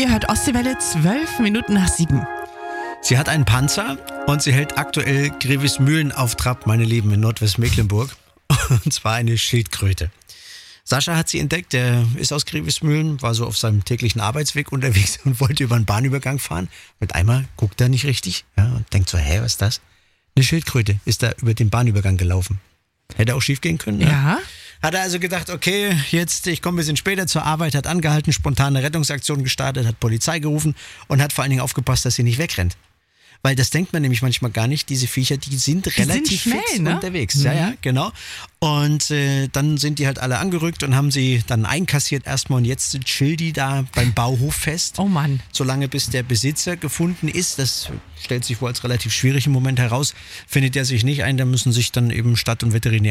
Ihr hört Ostseewelle, 12 Minuten nach 7. Sie hat einen Panzer und sie hält aktuell Grevesmühlen auf Trab, meine Lieben, in Nordwestmecklenburg. Und zwar eine Schildkröte. Sascha hat sie entdeckt, der ist aus Grevesmühlen, war so auf seinem täglichen Arbeitsweg unterwegs und wollte über einen Bahnübergang fahren. Mit einmal guckt er nicht richtig, ja, und denkt so, was ist das? Eine Schildkröte ist da über den Bahnübergang gelaufen. Hätte auch schief gehen können, ne? Ja. Hat er also gedacht, okay, jetzt, ich komme ein bisschen später zur Arbeit, hat angehalten, spontane Rettungsaktion gestartet, hat Polizei gerufen und hat vor allen Dingen aufgepasst, dass sie nicht wegrennt. Weil das denkt man nämlich manchmal gar nicht, diese Viecher, die sind relativ schnell, fix ne? unterwegs. Mhm. Ja, genau. Und dann sind die halt alle angerückt und haben sie dann einkassiert erstmal und jetzt chillt die da beim Bauhof fest. Oh Mann. Solange bis der Besitzer gefunden ist, das stellt sich wohl als relativ schwierig im Moment heraus, findet er sich nicht ein, da müssen sich dann eben Stadt und Veterinär